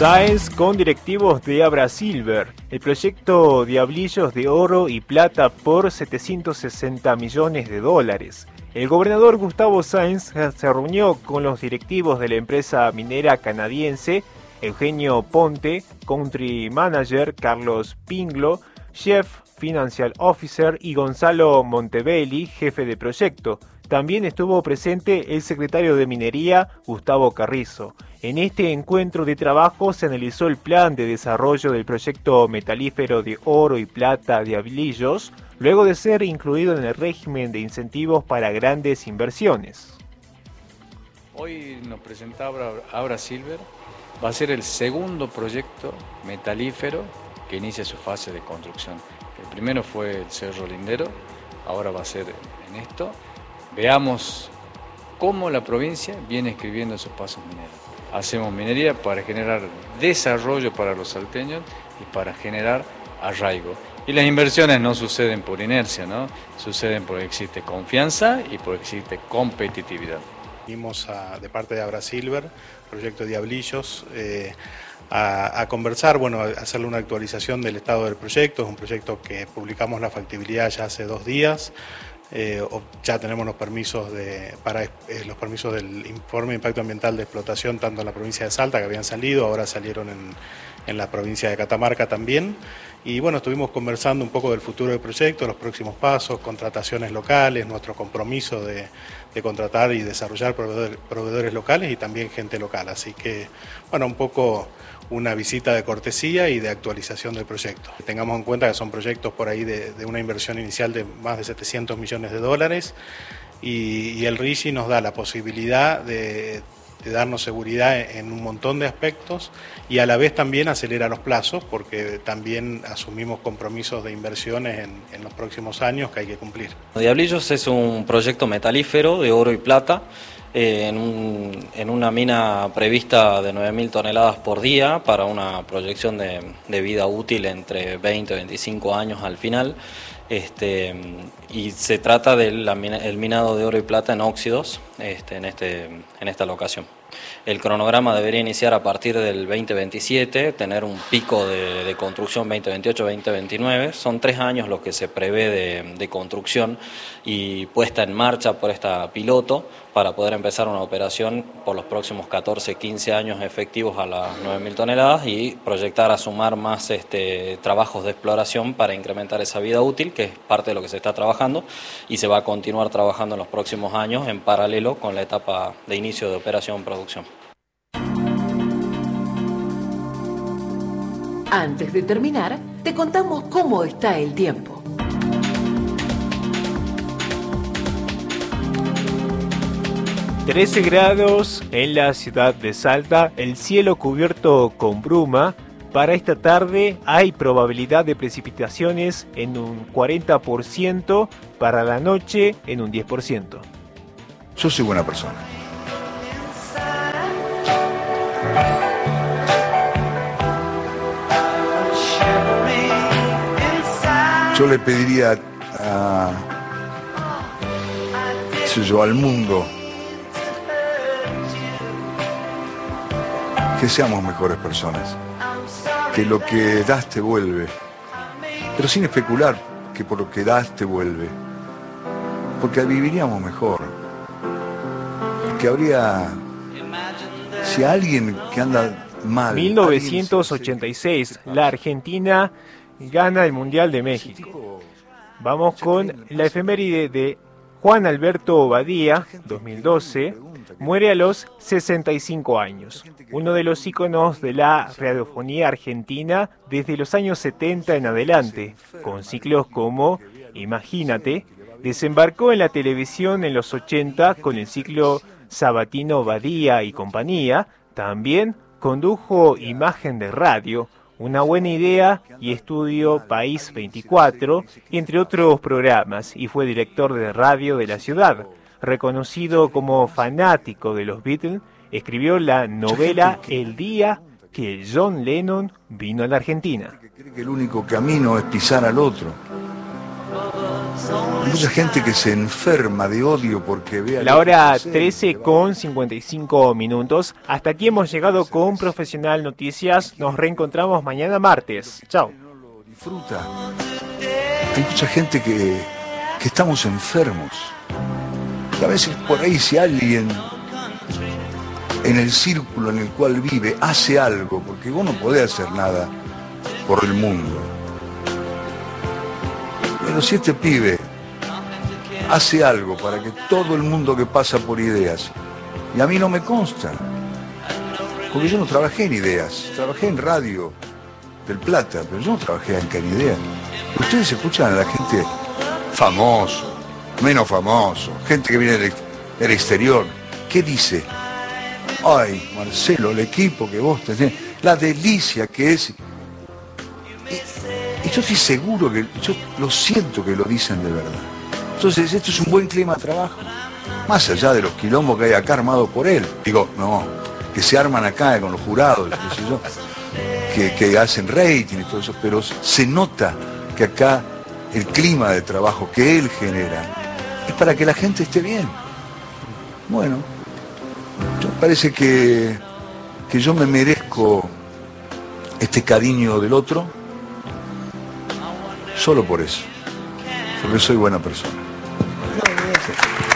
Sáenz con directivos de Abrasilver, el proyecto Diablillos de Oro y Plata por $760 millones. El gobernador Gustavo Sáenz se reunió con los directivos de la empresa minera canadiense, Eugenio Ponte, Country Manager, Carlos Pinglo, Chief Financial Officer y Gonzalo Montebelli, jefe de proyecto. También estuvo presente el secretario de Minería, Gustavo Carrizo. En este encuentro de trabajo se analizó el plan de desarrollo del proyecto metalífero de oro y plata Diablillos, luego de ser incluido en el régimen de incentivos para grandes inversiones. Hoy nos presentaba Abrasilver, va a ser el segundo proyecto metalífero que inicia su fase de construcción. El primero fue el Cerro Lindero, ahora va a ser en esto. Veamos cómo la provincia viene escribiendo esos pasos mineros. Hacemos minería para generar desarrollo para los salteños y para generar arraigo. Y las inversiones no suceden por inercia, ¿no? Suceden porque existe confianza y porque existe competitividad. Venimos de parte de Abrasilver, proyecto Diablillos, a conversar, a hacerle una actualización del estado del proyecto. Es un proyecto que publicamos la factibilidad ya hace 2 días. Ya tenemos los permisos los permisos del informe de impacto ambiental de explotación tanto en la provincia de Salta, que habían salido, ahora salieron en la provincia de Catamarca también. Y estuvimos conversando un poco del futuro del proyecto, los próximos pasos, contrataciones locales, nuestro compromiso de contratar y desarrollar proveedores locales y también gente local. Así que, un poco una visita de cortesía y de actualización del proyecto. Tengamos en cuenta que son proyectos por ahí de una inversión inicial de más de $700 millones y el RIGI nos da la posibilidad de darnos seguridad en un montón de aspectos y a la vez también acelera los plazos porque también asumimos compromisos de inversiones en los próximos años que hay que cumplir. Diablillos es un proyecto metalífero de oro y plata en una mina prevista de 9.000 toneladas por día para una proyección de vida útil entre 20 y 25 años al final. Y se trata del minado de oro y plata en óxidos en esta locación. El cronograma debería iniciar a partir del 2027, tener un pico de construcción 2028-2029. Son 3 años los que se prevé de construcción y puesta en marcha por esta piloto para poder empezar una operación por los próximos 14-15 años efectivos a las 9.000 toneladas y proyectar a sumar más trabajos de exploración para incrementar esa vida útil, que es parte de lo que se está trabajando y se va a continuar trabajando en los próximos años en paralelo con la etapa de inicio de operación-producción. Antes de terminar, te contamos cómo está el tiempo. ...13 grados en la ciudad de Salta, el cielo cubierto con bruma. Para esta tarde hay probabilidad de precipitaciones en un 40%, para la noche en un 10%. Yo soy buena persona. Yo le pediría al mundo que seamos mejores personas, que lo que das te vuelve, pero sin especular que por lo que das te vuelve, porque viviríamos mejor, porque habría, si alguien que anda mal... 1986, la Argentina gana el Mundial de México. Vamos con la efeméride de Juan Alberto Badía, 2012, muere a los 65 años. Uno de los íconos de la radiofonía argentina desde los años 70 en adelante, con ciclos como Imagínate, desembarcó en la televisión en los 80 con el ciclo Sabatino Badía y compañía. También condujo Imagen de Radio, Una buena idea y estudio País 24, entre otros programas, y fue director de radio de la ciudad. Reconocido como fanático de los Beatles, escribió la novela El día que John Lennon vino a la Argentina. Que cree que el único camino es pisar al otro. Hay mucha gente que se enferma de odio porque ve a La hora 13:55. Hasta aquí hemos llegado con Profesional Noticias. Nos reencontramos mañana martes. Chao. Disfruta. Hay mucha gente que estamos enfermos. Y a veces por ahí si alguien en el círculo en el cual vive hace algo, porque vos no podés hacer nada por el mundo. Pero si este pibe hace algo para que todo el mundo que pasa por ideas, y a mí no me consta, porque yo no trabajé en ideas, trabajé en Radio del Plata, pero yo no trabajé en ideas. Ustedes escuchan a la gente famoso, menos famoso, gente que viene del exterior, ¿qué dice? Ay, Marcelo, el equipo que vos tenés, la delicia que es. Y yo estoy seguro que, yo lo siento que lo dicen de verdad. Entonces, esto es un buen clima de trabajo. Más allá de los quilombos que hay acá armados por él. Digo, no, que se arman acá con los jurados, qué sé yo, que hacen rating y todo eso, pero se nota que acá el clima de trabajo que él genera es para que la gente esté bien. Bueno, parece que yo me merezco este cariño del otro solo por eso, porque soy buena persona.